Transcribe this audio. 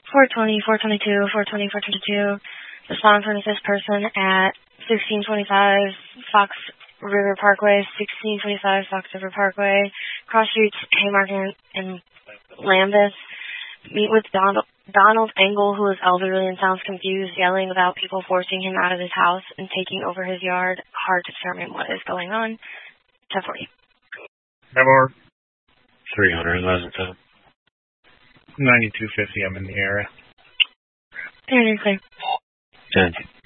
420, 422, 420, 422. Respond from this person at 1625 Fox River Parkway, 1625 Fox River Parkway, cross streets Haymarket and Lambeth. Meet with Donald Engel, who is elderly and sounds confused, yelling about people forcing him out of his house and taking over his yard. Hard to determine what is going on. 1040. Never. 300, Pleasanton. 9250, I'm in the area. Clear. 10.